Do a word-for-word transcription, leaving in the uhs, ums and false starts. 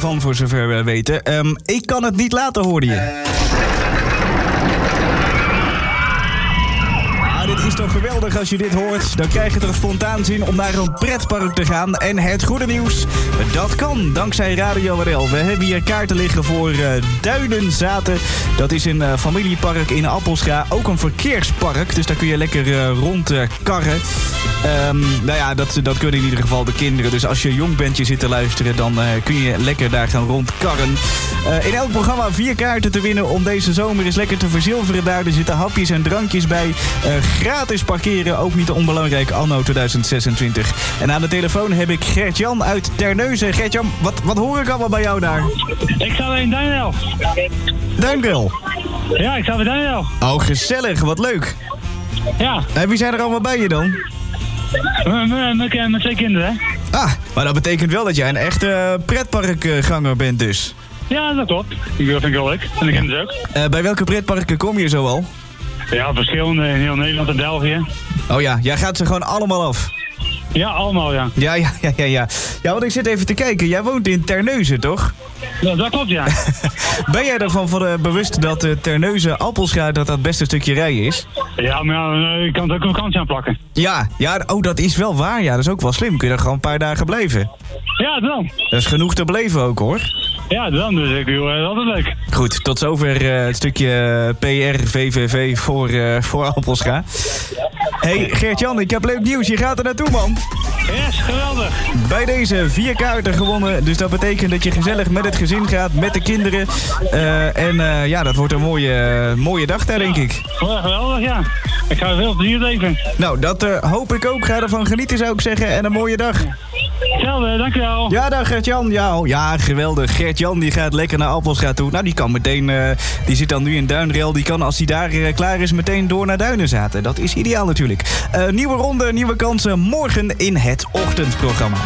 van, voor zover we weten. Um, ik kan het niet laten, hoorde je. Dit is toch geweldig als je dit hoort. Dan krijg je toch spontaan zin om naar een pretpark te gaan. En het goede nieuws, dat kan dankzij Radio R L. We hebben hier kaarten liggen voor uh, Duinenzaten. Dat is een uh, familiepark in Appelscha. Ook een verkeerspark, dus daar kun je lekker uh, rondkarren. Uh, um, nou ja, dat, dat kunnen in ieder geval de kinderen. Dus als je jong bent, je zit te luisteren, dan uh, kun je lekker daar gaan rondkarren. Uh, in elk programma vier kaarten te winnen om deze zomer eens lekker te verzilveren daar. Er zitten hapjes en drankjes bij. Uh, gratis parkeren, ook niet onbelangrijk, anno tweeduizend zesentwintig. En aan de telefoon heb ik Gert-Jan uit Terneuzen. Gert-Jan, wat, wat hoor ik allemaal bij jou daar? Ik sta bij een Duinrel. Duinrel? Ja, ik sta bij Duinrel. Oh, gezellig, wat leuk. Ja. En wie zijn er allemaal bij je dan? Met twee kinderen, hè. Ah, maar dat betekent wel dat jij een echte pretparkganger bent dus. Ja, dat klopt. Ik vind het wel leuk. En de kinderen ook. Uh, bij welke pretparken kom je zo al? Ja, verschillende in heel Nederland en België. Oh ja, jij gaat ze gewoon allemaal af? Ja, allemaal, ja. Ja, ja, ja, ja, ja. Ja, want ik zit even te kijken. Jij woont in Terneuzen, toch? Ja, dat klopt, ja. Ben jij ervan voor, uh, bewust dat uh, Terneuzen-Appelscha dat dat best een stukje rijden is? Ja, maar ja, je kan er ook een vakantie aan plakken. Ja, ja, oh, dat is wel waar. Ja, dat is ook wel slim. Kun je er gewoon een paar dagen blijven? Ja, dan. Dat is genoeg te beleven ook, hoor. Ja, dan. Dus ik doe uh, altijd leuk. Goed, tot zover uh, het stukje P R V V V voor, uh, voor Appelscha. Hey Gert-Jan, ik heb leuk nieuws. Je gaat er naartoe, man. Yes, geweldig. Bij deze vier kaarten gewonnen. Dus dat betekent dat je gezellig met het gezin gaat, met de kinderen. Uh, en uh, ja, dat wordt een mooie, uh, mooie dag daar, denk ik. Ja, geweldig, ja. Ik ga er veel plezier leven. Nou, dat uh, hoop ik ook. Ga ervan genieten, zou ik zeggen. En een mooie dag. Hetzelfde, dankjewel. Ja, dag Gert-Jan. Ja, ja, geweldig. Gert-Jan die gaat lekker naar Appelscha toe. Nou, die kan meteen, uh, die zit dan nu in Duinrel. Die kan, als hij daar uh, klaar is, meteen door naar Duinenzaten. Dat is ideaal natuurlijk. Uh, nieuwe ronde, nieuwe kansen. Morgen in het ochtendprogramma.